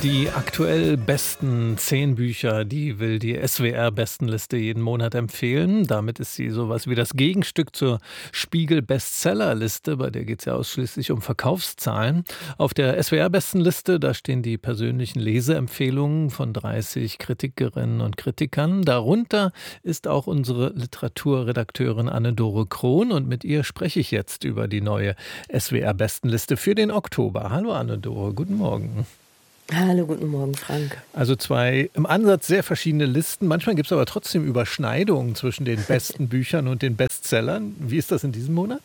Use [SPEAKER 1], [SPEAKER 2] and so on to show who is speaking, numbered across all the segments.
[SPEAKER 1] Die aktuell besten 10 Bücher, die will die SWR-Bestenliste jeden Monat empfehlen. Damit ist sie sowas wie das Gegenstück zur Spiegel-Bestsellerliste, bei der geht es ja ausschließlich um Verkaufszahlen. Auf der SWR-Bestenliste, da stehen die persönlichen Leseempfehlungen von 30 Kritikerinnen und Kritikern. Darunter ist auch unsere Literaturredakteurin Anne-Dore Krohn und mit ihr spreche ich jetzt über die neue SWR-Bestenliste für den Oktober. Hallo Anne-Dore, guten Morgen.
[SPEAKER 2] Hallo, guten Morgen, Frank.
[SPEAKER 1] Also 2 im Ansatz sehr verschiedene Listen. Manchmal gibt es aber trotzdem Überschneidungen zwischen den besten Büchern und den Bestsellern. Wie ist das in diesem Monat?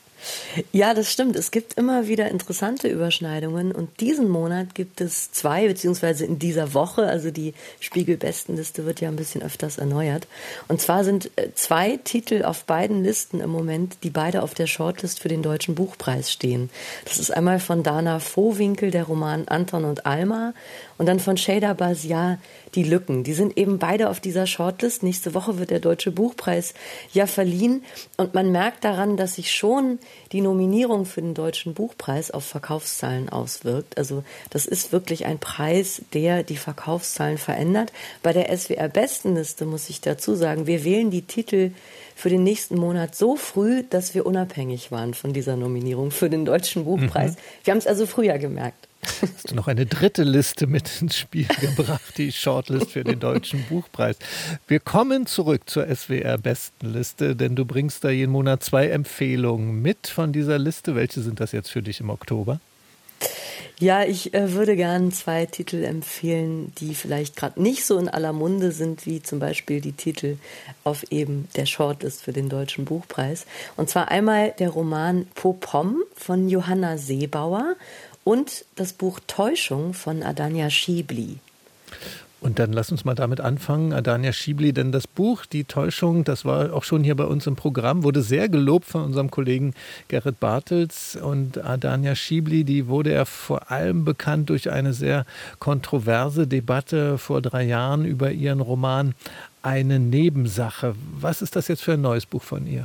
[SPEAKER 2] Ja, das stimmt. Es gibt immer wieder interessante Überschneidungen und diesen Monat gibt es 2, beziehungsweise in dieser Woche, also die Spiegel-Bestenliste wird ja ein bisschen öfters erneuert. Und zwar sind 2 Titel auf beiden Listen im Moment, die beide auf der Shortlist für den Deutschen Buchpreis stehen. Das ist einmal von Dana Vohwinkel, der Roman Anton und Alma, und dann von Şeyda Bazia, Die Lücken. Die sind eben beide auf dieser Shortlist. Nächste Woche wird der Deutsche Buchpreis ja verliehen. Und man merkt daran, dass sich schon die Nominierung für den Deutschen Buchpreis auf Verkaufszahlen auswirkt. Also das ist wirklich ein Preis, der die Verkaufszahlen verändert. Bei der SWR-Bestenliste muss ich dazu sagen, wir wählen die Titel für den nächsten Monat so früh, dass wir unabhängig waren von dieser Nominierung für den Deutschen Buchpreis. Wir haben es also früher gemerkt.
[SPEAKER 1] Hast du noch eine dritte Liste mit ins Spiel gebracht, die Shortlist für den Deutschen Buchpreis. Wir kommen zurück zur SWR-Bestenliste, denn du bringst da jeden Monat 2 Empfehlungen mit von dieser Liste. Welche sind das jetzt für dich im Oktober?
[SPEAKER 2] Ja, ich würde gern 2 Titel empfehlen, die vielleicht gerade nicht so in aller Munde sind, wie zum Beispiel die Titel auf eben der Shortlist für den Deutschen Buchpreis. Und zwar einmal der Roman Popom von Johanna Seebauer und das Buch Täuschung von Adania Schibli.
[SPEAKER 1] Und dann lass uns mal damit anfangen, Adania Schibli, denn das Buch, Die Täuschung, das war auch schon hier bei uns im Programm, wurde sehr gelobt von unserem Kollegen Gerrit Bartels. Und Adania Schibli, die wurde ja vor allem bekannt durch eine sehr kontroverse Debatte vor 3 Jahren über ihren Roman Eine Nebensache. Was ist das jetzt für ein neues Buch von ihr?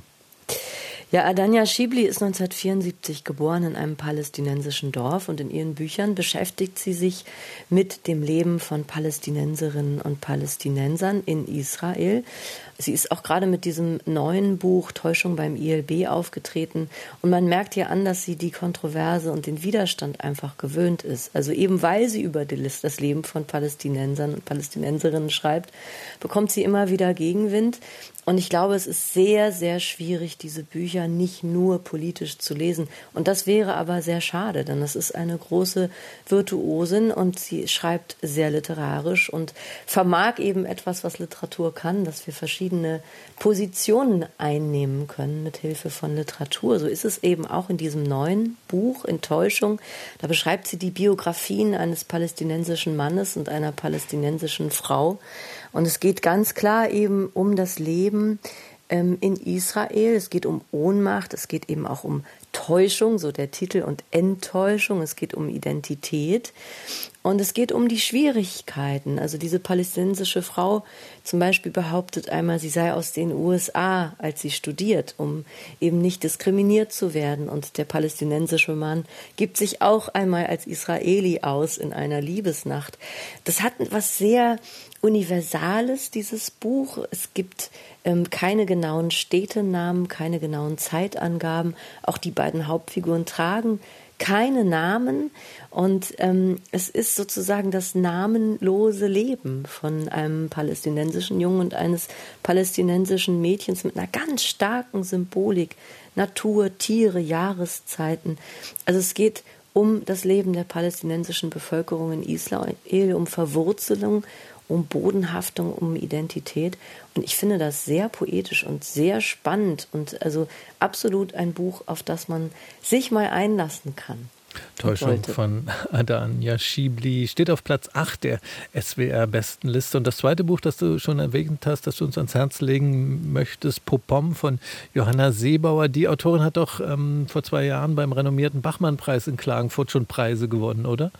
[SPEAKER 2] Ja, Adania Schibli ist 1974 geboren in einem palästinensischen Dorf und in ihren Büchern beschäftigt sie sich mit dem Leben von Palästinenserinnen und Palästinensern in Israel. Sie ist auch gerade mit diesem neuen Buch Täuschung beim ILB aufgetreten und man merkt ihr an, dass sie die Kontroverse und den Widerstand einfach gewöhnt ist. Also eben weil sie über das Leben von Palästinensern und Palästinenserinnen schreibt, bekommt sie immer wieder Gegenwind. Und ich glaube, es ist sehr, sehr schwierig, diese Bücher nicht nur politisch zu lesen. Und das wäre aber sehr schade, denn das ist eine große Virtuosin und sie schreibt sehr literarisch und vermag eben etwas, was Literatur kann, dass wir verschiedene Positionen einnehmen können mit Hilfe von Literatur. So ist es eben auch in diesem neuen Buch, Enttäuschung. Da beschreibt sie die Biografien eines palästinensischen Mannes und einer palästinensischen Frau. Und es geht ganz klar eben um das Leben in Israel. Es geht um Ohnmacht, es geht eben auch um Täuschung, so der Titel, und Enttäuschung. Es geht um Identität und es geht um die Schwierigkeiten. Also diese palästinensische Frau zum Beispiel behauptet einmal, sie sei aus den USA, als sie studiert, um eben nicht diskriminiert zu werden. Und der palästinensische Mann gibt sich auch einmal als Israeli aus in einer Liebesnacht. Das hat was sehr Universales, dieses Buch. Es gibt keine genauen Städtenamen, keine genauen Zeitangaben. Auch die beiden Hauptfiguren tragen keine Namen und es ist sozusagen das namenlose Leben von einem palästinensischen Jungen und eines palästinensischen Mädchens mit einer ganz starken Symbolik, Natur, Tiere, Jahreszeiten. Also es geht um das Leben der palästinensischen Bevölkerung in Israel, um Verwurzelung, um Bodenhaftung, um Identität. Und ich finde das sehr poetisch und sehr spannend und also absolut ein Buch, auf das man sich mal einlassen kann.
[SPEAKER 1] Täuschung von Adania Schibli steht auf Platz 8 der SWR-Bestenliste. Und das zweite Buch, das du schon erwähnt hast, das du uns ans Herz legen möchtest, Popom von Johanna Seebauer. Die Autorin hat doch vor 2 Jahren beim renommierten Bachmann-Preis in Klagenfurt schon Preise gewonnen, oder?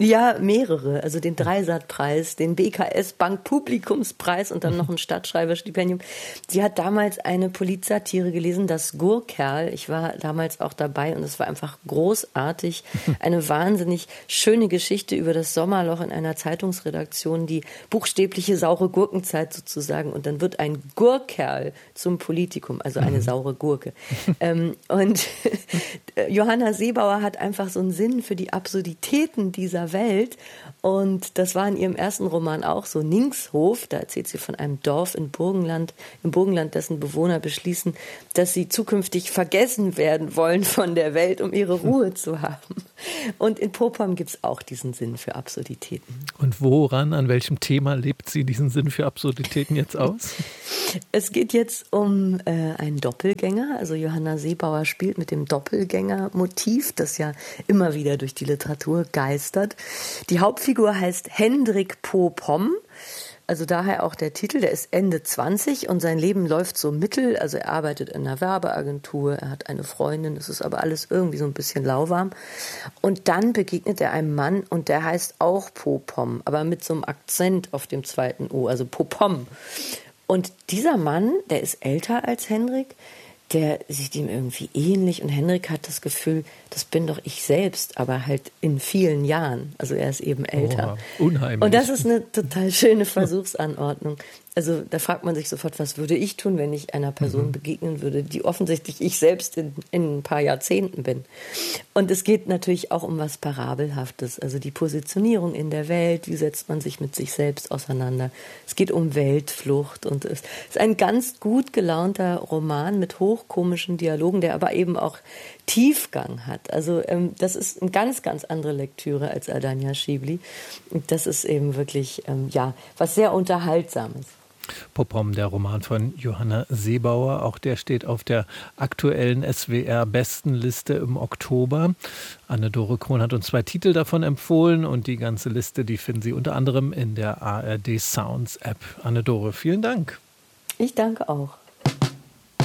[SPEAKER 2] Ja, mehrere. Also den Dreisat-Preis, den BKS Bank Publikumspreis und dann noch ein Stadtschreiberstipendium. Sie hat damals eine Polizsatire gelesen, das Gurkerl. Ich war damals auch dabei und es war einfach großartig. Eine wahnsinnig schöne Geschichte über das Sommerloch in einer Zeitungsredaktion, die buchstäbliche saure Gurkenzeit sozusagen. Und dann wird ein Gurkerl zum Politikum, also eine saure Gurke. Und Johanna Seebauer hat einfach so einen Sinn für die Absurditäten dieser Welt. Und das war in ihrem ersten Roman auch so. Ningshof, da erzählt sie von einem Dorf im Burgenland, dessen Bewohner beschließen, dass sie zukünftig vergessen werden wollen von der Welt, um ihre Ruhe zu haben. Und in Popom gibt es auch diesen Sinn für Absurditäten.
[SPEAKER 1] Und an welchem Thema lebt sie diesen Sinn für Absurditäten jetzt aus?
[SPEAKER 2] Es geht jetzt um einen Doppelgänger. Also Johanna Seebauer spielt mit dem Doppelgänger-Motiv, das ja immer wieder durch die Literatur geistert. Die Hauptfigur heißt Hendrik Popom. Also daher auch der Titel, der ist Ende 20 und sein Leben läuft so mittel. Also er arbeitet in einer Werbeagentur, er hat eine Freundin, es ist aber alles irgendwie so ein bisschen lauwarm. Und dann begegnet er einem Mann und der heißt auch Popom, aber mit so einem Akzent auf dem zweiten O, also Popom. Und dieser Mann, der ist älter als Henrik, der sieht ihm irgendwie ähnlich und Henrik hat das Gefühl, das bin doch ich selbst, aber halt in vielen Jahren. Also er ist eben älter.
[SPEAKER 1] Oh, unheimlich.
[SPEAKER 2] Und das ist eine total schöne Versuchsanordnung. Also da fragt man sich sofort, was würde ich tun, wenn ich einer Person begegnen würde, die offensichtlich ich selbst in ein paar Jahrzehnten bin. Und es geht natürlich auch um was Parabelhaftes, also die Positionierung in der Welt, wie setzt man sich mit sich selbst auseinander. Es geht um Weltflucht und es ist ein ganz gut gelaunter Roman mit hochkomischen Dialogen, der aber eben auch Tiefgang hat. Also das ist eine ganz, ganz andere Lektüre als Adanya Schibli. Und das ist eben wirklich, was sehr Unterhaltsames.
[SPEAKER 1] Popom, der Roman von Johanna Seebauer, auch der steht auf der aktuellen SWR-Bestenliste im Oktober. Anne-Dore Krohn hat uns 2 Titel davon empfohlen und die ganze Liste, die finden Sie unter anderem in der ARD Sounds App. Anne-Dore, vielen Dank.
[SPEAKER 2] Ich danke auch.